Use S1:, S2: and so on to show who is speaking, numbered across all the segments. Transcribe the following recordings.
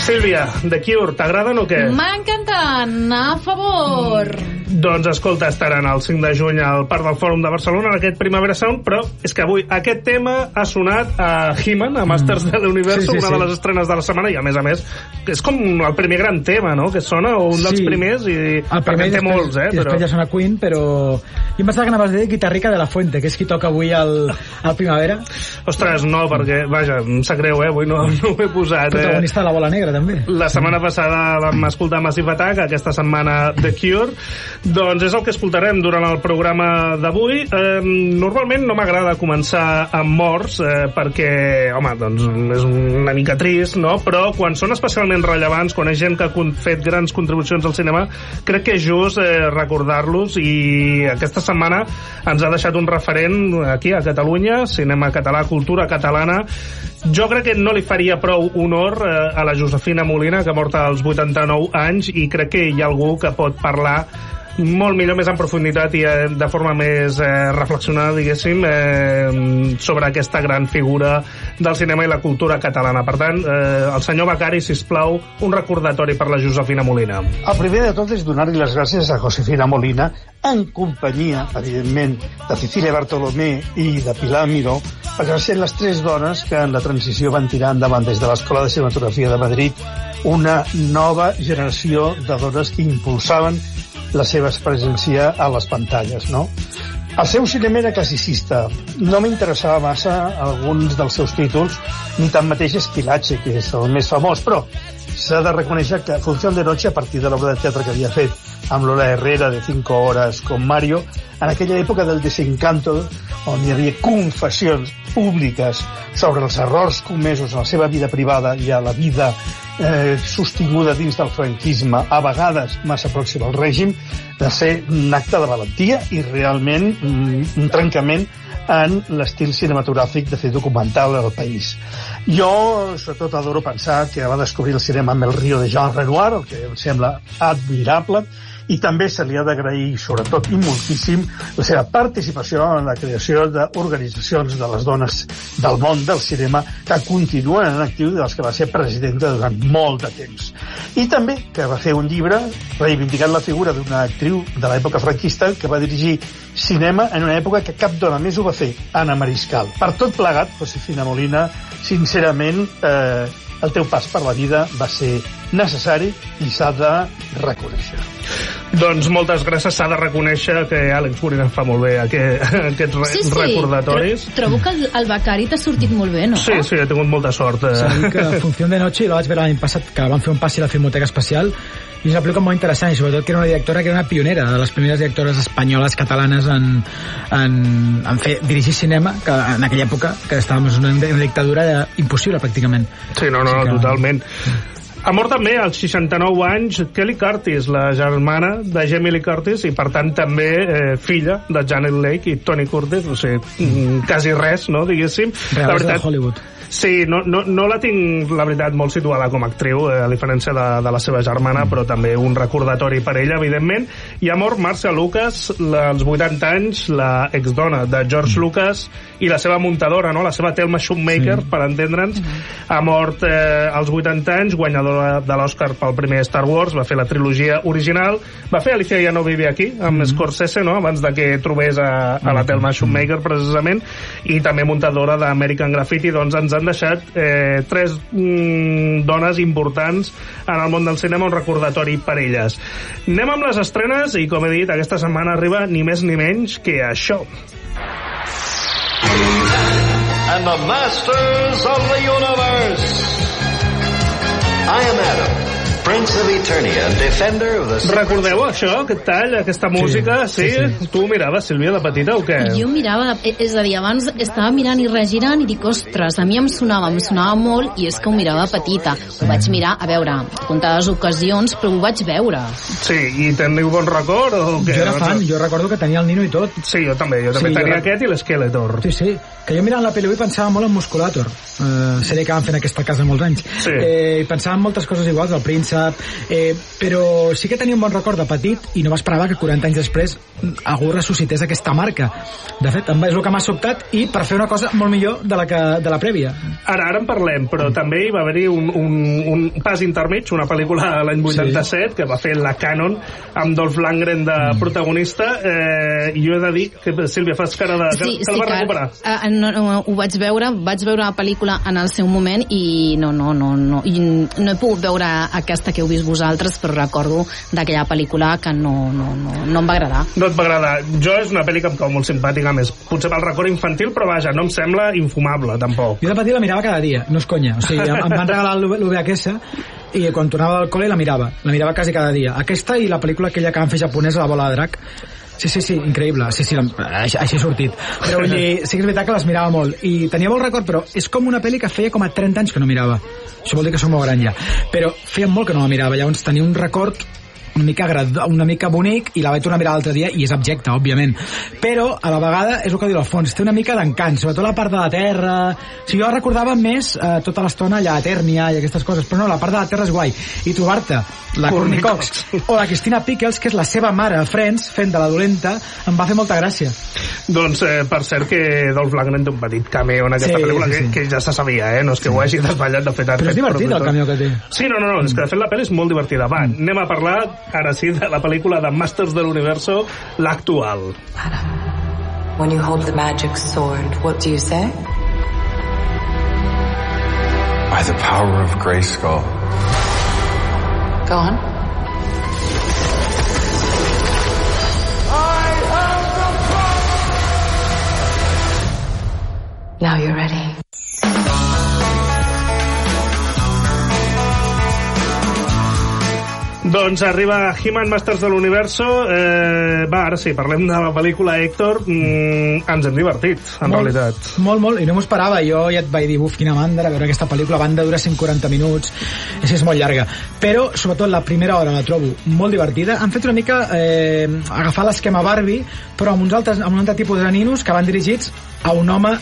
S1: Sílvia, The Cure, t'agraden o què?
S2: M'encanten, a favor.
S1: Doncs escolta, estaran el 5 de juny al Parc del Fòrum de Barcelona en aquest Primavera Sound, però és que avui aquest tema ha sonat a He-Man, a Masters de l'Universo, una de les estrenes de la setmana, i a més, és com el primer gran tema, no?, que sona, o un dels primers, i perquè en té molts,
S3: i després ja sona Queen, però jo em pensava que anaves a dir Guitarrica de la Fuente, que és qui toca avui al Primavera.
S1: Ostres, no, perquè, vaja, em sap greu, avui no ho he posat.
S3: Protagonista de la Bola Negra, també.
S1: La setmana passada vam escoltar Massive Attack, aquesta setmana The Cure. Doncs és el que escoltarem durant el programa d'avui. Normalment no m'agrada començar amb morts, perquè, home, doncs és una mica trist, no? Però quan són especialment rellevants, quan és gent que ha fet grans contribucions al cinema, crec que és just recordar-los, i aquesta setmana ens ha deixat un referent aquí a Catalunya, cinema català, cultura catalana. Jo crec que no li faria prou honor a la Josefina Molina, que ha mort als 89 anys, i crec que hi ha algú que pot parlar molt millor, més en profunditat i de forma més reflexionada, diguéssim, sobre aquesta gran figura del cinema i la cultura catalana. Per tant, el senyor Becari, sisplau, un recordatori per la Josefina Molina.
S4: El primer de tot és donar-li les gràcies a Josefina Molina, en companyia, evidentment, de Cecilia Bartolomé i de Pilar Miró, perquè van ser les tres dones que en la transició van tirar endavant des de l'Escola de Cinematografia de Madrid una nova generació de dones que impulsaven la seva presència a les pantalles, no? El seu cinema era classicista. No m'interessava massa alguns dels seus títols, ni tanmateix Esquilache, que és el més famós, però s'ha de reconèixer que Función de Noche, a partir de l'obra de teatre que havia fet amb Lola Herrera de 5 horas con Mario, en aquella època del desencanto, on hi havia confessions públiques sobre els errors comesos a la seva vida privada i a la vida sostinguda dins del franquisme, a vegades massa pròxim al règim, de ser un acte de valentia i realment un trencament en l'estil cinematogràfic de fer documental al país. Jo, sobretot, adoro pensar que va descobrir el cinema amb El Río de Jean Renoir, el que em sembla admirable, i també se li ha d'agrair, sobretot i moltíssim, la seva participació en la creació d'organitzacions de les dones del món del cinema que continuen en actiu, de les que va ser presidenta durant molt de temps. I també que va fer un llibre reivindicant la figura d'una actriu de l'època franquista que va dirigir cinema en una època que cap dona més ho va fer, Anna Mariscal. Per tot plegat, Josefina Molina, sincerament, el teu pas per la vida va ser necessari i s'ha de reconèixer.
S1: Doncs moltes gràcies, s'ha de reconèixer que Àlex Molina fa molt bé aquests recordatoris.
S2: Trobo que el Becari t'ha sortit molt bé, no?
S1: Sí, he tingut molta sort.
S3: Sí, que Función de Noche, la vaig veure l'any passat, que van fer un passi a la Filmoteca Especial, i és una pel·lícula molt interessant, i sobretot que era una directora que era una pionera, de les primeres directores espanyoles, catalanes en fer dirigir cinema, que en aquella època que estàvem en una dictadura impossible pràcticament.
S1: Sí, no, totalment. Ha mort també als 69 anys Kelly Curtis, la germana de Jamie Lee Curtis, i per tant també filla de Janet Leigh i Tony Curtis, o sigui, quasi res, no, diguéssim.
S3: Realesa de Hollywood.
S1: Sí, no la tinc, la veritat, molt situada com a actriu, a diferència de la seva germana, però també un recordatori per ella, evidentment. I ha mort Marcia Lucas, als 80 anys, la exdona de George Lucas, i la seva muntadora, no?, la seva Thelma Schoonmaker, per entendre'ns. Ha mort als 80 anys, guanyadora de l'Oscar pel primer Star Wars, va fer la trilogia original, va fer Alicia ja no vive aquí, amb Scorsese, no?, abans de que trobés a la Thelma Schoonmaker, precisament, i també muntadora d'American Graffiti. Doncs ens han deixat tres dones importants en el món del cinema, un recordatori per elles. Anem amb les estrenes, i com he dit, aquesta setmana arriba ni més ni menys que això.
S5: And the masters of the universe. I am Adam, Prince of Eternia, defender of the...
S1: Recordeu això, aquest tall, aquesta música? Sí? Tu miraves, Sílvia, de petita, o què?
S2: Jo mirava, és a dir, abans estava mirant i regirant i dic, ostres, a mi em sonava molt, i és que ho mirava petita. Ho vaig mirar, a veure, comptades ocasions, però ho vaig veure.
S1: Sí, i teniu bon record o què?
S3: Jo era fan, jo recordo que tenia el Nino i tot.
S1: Sí, jo també tenia aquest i l'Skeletor.
S3: Sí, que jo mirant la pel·li avui pensava molt en Musculator, sèrie que van fer en aquesta casa molts anys. I pensava en moltes coses iguals, el Príncep, príncep, però sí que tenia un bon record de petit i no m'esperava que 40 anys després algú ressuscités aquesta marca. De fet, és el que m'ha sobtat, i per fer una cosa molt millor de la prèvia.
S1: Ara en parlem, però també hi va haver-hi un pas intermig, una pel·lícula l'any 87 que va fer la Canon amb Dolph Lundgren de protagonista, i jo he de dir que Sílvia fas cara de que el va recuperar.
S2: Ho vaig veure la pel·lícula en el seu moment i no he pogut veure aquesta que heu vist vosaltres, però recordo d'aquella pel·lícula que no em va agradar.
S1: No et va agradar. Jo és una pel·li que em cau molt simpàtica, més potser pel record infantil, però vaja, no em sembla infumable tampoc.
S3: Jo de petit la mirava cada dia, no és conya, o sigui, em van regalar l'UVHS i quan tornava del col·le la mirava quasi cada dia. Aquesta i la pel·lícula aquella que van fer japonesa, La bola de drac. Sí, increïble. Sí, així he sortit. Però vull dir, sí que és veritat que les mirava molt. I tenia molt record, però és com una pel·li que feia com a 30 anys que no mirava. Això vol dir que soc molt gran ja. Però feia molt que no la mirava. Llavors tenia un record una mica bonic, i la vaig tornar a mirar l'altre dia i és abjecte, òbviament, però a la vegada és el que diu Alfons, té una mica d'encant, sobretot la part de la terra. O sigui, jo recordava més tota l'estona allà a Etèrnia i aquestes coses, però no, la part de la terra és guai, i trobar-te la Courtney Cox o la Christina Pickles, que és la seva mare a Friends, fent de la dolenta, em va fer molta gràcia.
S1: Doncs per cert que Dolph Lundgren té un petit cameo en aquesta pel·lícula que ja se sabia, no és que ho hagi desvetllat de fet.
S3: Però és divertit el cameo que té.
S1: Sí, no, és que de fet la pel·li és molt divertida. Va, anem a parlar ara sí de la pel·lícula de Masters de l'Universo, l'actual.
S6: Adam, when you hold the magic sword, what do you say?
S7: By the power of Grayskull.
S6: Go on.
S7: I have the power!
S6: Now you're ready.
S1: Doncs arriba He-Man Masters de l'Universo. Va, ara sí, parlem de la pel·lícula Héctor. Ens hem divertit, en realitat.
S3: Molt, i no m'ho esperava. Jo ja et vaig dir, quina mandra, veure aquesta pel·lícula. La banda dura 140 minuts, és molt llarga. Però, sobretot, la primera hora la trobo molt divertida. Han fet una mica agafar l'esquema Barbie, però amb un altre tipus de ninos que van dirigits a un home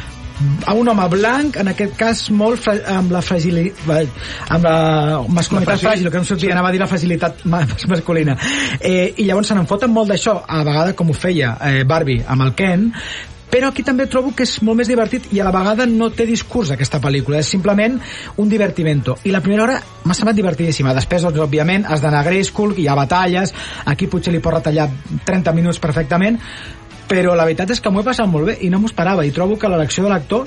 S3: blanc, en aquest cas molt amb la masculinitat fràgil, que no sortia, anava a dir la fragilitat masculina, i llavors se n'enfoten molt d'això, a la vegada com ho feia Barbie amb el Ken, però aquí també trobo que és molt més divertit i a la vegada no té discurs aquesta pel·lícula, és simplement un divertimento, i la primera hora m'ha semblat divertidíssima. Després, doncs, òbviament, has d'anar a Grayskull, hi ha batalles, aquí potser li pot retallar 30 minuts perfectament, però la veritat és que m'ho he passat molt bé i no m'ho esperava, i trobo que l'elecció de l'actor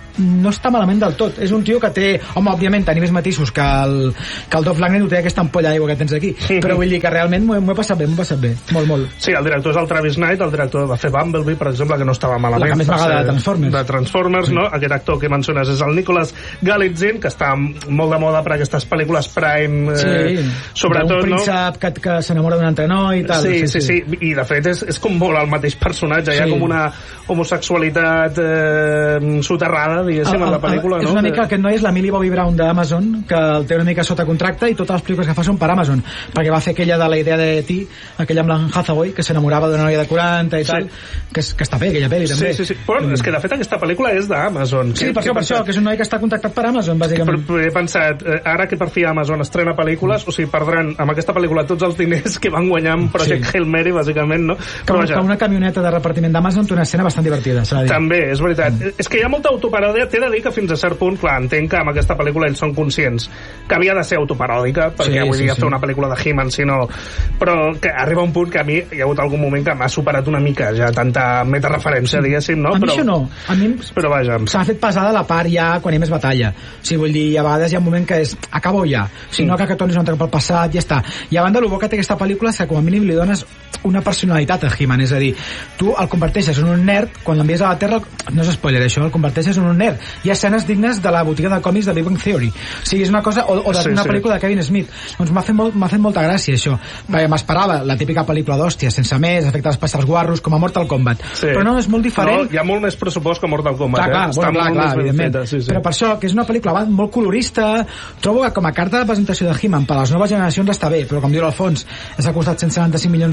S3: no està malament del tot. És un tio que té, home, òbviament tenir més matisos que el Dolph Lundgren, ho té aquesta ampolla d'aigua que tens aquí, però vull dir que realment m'ho he passat bé, molt.
S1: Sí, el director és el Travis Knight, el director va fer Bumblebee, per exemple, que no estava malament.
S3: La que més m'agrada de
S1: Transformers, no? Aquest actor que menciones és el Nicholas Galitzine, que està molt de moda per aquestes pel·lícules Prime, sobretot,
S3: un príncep que s'enamora d'un entrenor i tal.
S1: Sí, i de fet és com molt el mateix personatge, hi ha com una homosexualitat soterrada, diguéssim, en la pel·lícula, no?
S3: És una mica, aquest noi és la Millie Bobby Brown d'Amazon, que el té una mica sota contracte, i totes les pel·lícules que fa són per Amazon, perquè va fer aquella de la idea de ti, aquella amb l'Anne Hathaway, que s'enamorava d'una noia de 40 i tal, que està bé aquella pel·li també.
S1: Sí. Però és que de fet aquesta pel·lícula és d'Amazon.
S3: Sí, per això, que és un noi que està contractat per Amazon, bàsicament.
S1: Però he pensat, ara que per fi Amazon estrena pel·lícules, o sigui, perdran amb aquesta pel·lícula tots els diners que van guanyar amb Project Hail Mary, bàsicament, no?
S3: Com una camioneta de repartiment d'Amazon té una escena bastant divertida, s'ha de dir.
S1: També, és veritat. És que hi ha molta autoparòdia. T'he de dir que fins a cert punt, clar, entenc que amb aquesta pel·lícula ells són conscients que havia de ser autoparòdica, perquè avui dia fer una pel·lícula de He-Man, si no... Però que arriba un punt que a mi hi ha hagut algun moment que m'ha superat una mica ja tanta metareferència, diguéssim, no?
S3: A mi això no. A mi
S1: però vaja,
S3: s'ha fet pesada la part ja quan hi ha més batalla. O sigui, vull dir, a vegades hi ha un moment que és acabo ja, si no que tornis un altre cop al passat, ja està. I a banda, el bo que té aquesta pel·lícula és que com a mínim li dones una personalitat a He-Man, és a dir, tu el converteixes en un nerd, quan l'envies a la Terra, no és spoiler això, el converteixes en un nerd. Hi ha escenes dignes de la botiga de còmics de Big Bang Theory. O sigui, és una cosa, o d'una pel·lícula de Kevin Smith. Doncs m'ha fet molta gràcia això, perquè m'esperava la típica pel·lícula d'hòstia, sense més, efectes especials guarros, com a Mortal Kombat. Però no, és molt diferent.
S1: No, hi ha molt més pressupost que Mortal Kombat.
S3: Clar, evidentment. Però per això, que és una pel·lícula molt colorista, trobo que com a carta de presentació de He-Man per a les noves generacions està bé, però com diu l'Alfons, s'ha costat $175 milions,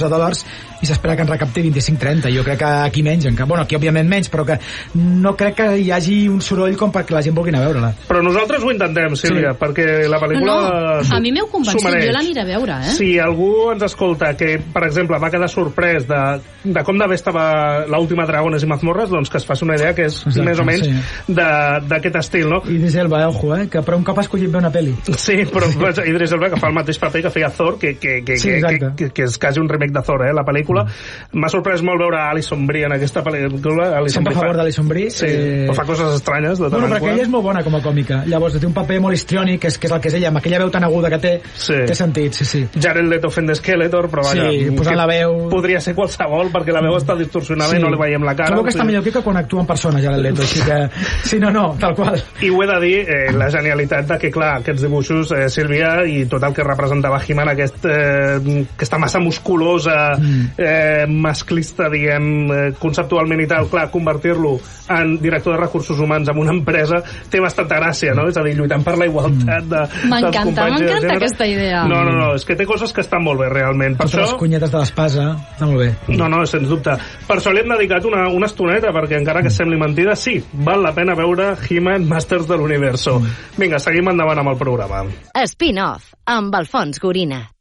S3: i s'espera que en recapti 25-30. Jo crec que aquí menys, bueno, aquí òbviament menys, però que no crec que hi hagi un soroll com perquè la gent vulgui anar a veure-la.
S1: Però nosaltres ho intentem, Sílvia, perquè la pel·lícula...
S2: No, a mi m'heu convençut, jo l'aniré a veure,
S1: Si algú ens escolta que, per exemple, va quedar sorprès de com de bé estava l'última Dragones i Mazmorres, doncs que es faci una idea que és més o menys d'aquest estil, no?
S3: Idris Elba, ojo, que per un cop ha escollit bé una pel·li.
S1: Sí, però Idris Elba, que fa el mateix paper que feia Thor, que és quasi un remake de Thor, la pel·lícula. M'ha sorprès molt veure Alison Brie en aquesta pel·lícula.
S3: Sempre a favor d'Alison Brie.
S1: Sí, però fa coses estranyes de tant en quant.
S3: Perquè ella és molt bona com a còmica. Llavors, té un paper molt histriònic, que és el que és ella, amb aquella veu tan aguda que té sentit, sí.
S1: Jared Leto fent de Skeletor, però vaja,
S3: posant la veu...
S1: podria ser qualsevol, perquè la veu està distorsionada i no li veiem la cara.
S3: Trobo que està millor que quan actua en persona, Jared Leto, així que... Sí, no, tal qual.
S1: I ho he de dir, la genialitat de que, clar, aquests dibuixos, Sílvia, i tot el que representava He-Man, aquesta massa musculosa, masclista, diguem, conceptualment i tal, clar, convertir-lo en director de recursos humans en una empresa té bastanta gràcia, no? És a dir, lluitant per la igualtat
S2: m'encanta aquesta idea.
S1: No, és que té coses que estan molt bé, realment. Per això...
S3: les cunyetes de l'espasa, està molt bé.
S1: No, sens dubte. Per això li hem dedicat una estoneta, perquè encara que sembli mentida, sí, val la pena veure He-Man Masters de l'Universo. Vinga, seguim endavant amb el programa.
S8: Spin-off, amb Alfons Gorina.